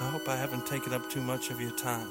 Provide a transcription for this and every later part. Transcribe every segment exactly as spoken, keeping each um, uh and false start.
I hope I haven't taken up too much of your time.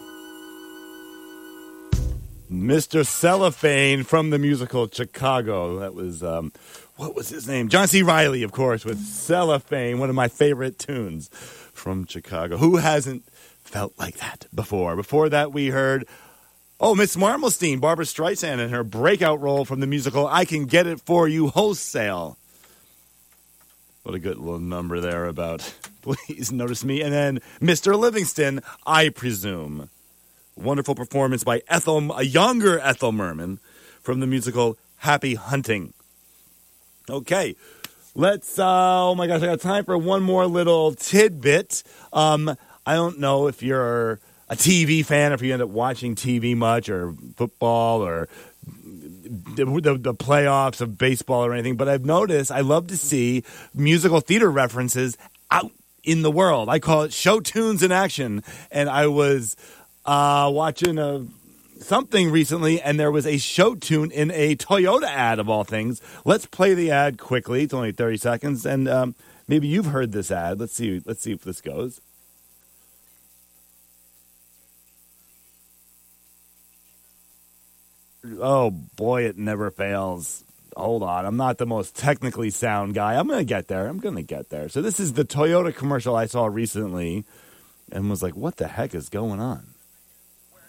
Mister Cellophane from the musical Chicago. That was, um, what was his name? John C. Reilly, of course, with Cellophane, one of my favorite tunes from Chicago. Who hasn't felt like that before? Before that, we heard, oh, Miss Marmelstein, Barbara Streisand, and her breakout role from the musical I Can Get It For You Wholesale. What a good little number there about Please Notice Me. And then Mister Livingston, I Presume. Wonderful performance by Ethel, a younger Ethel Merman from the musical Happy Hunting. Okay, let's, uh, oh my gosh, I got time for one more little tidbit. Um, I don't know if you're a T V fan, if you end up watching T V much, or football, or the, the, the playoffs of baseball or anything, but I've noticed I love to see musical theater references out in the world. I call it show tunes in action, and I was uh, watching a something recently, and there was a show tune in a Toyota ad, of all things. Let's play the ad quickly. It's only thirty seconds, and um, maybe you've heard this ad. Let's see. Let's see if this goes. Oh, boy, it never fails. Hold on. I'm not the most technically sound guy. I'm going to get there. I'm going to get there. So this is the Toyota commercial I saw recently and was like, what the heck is going on?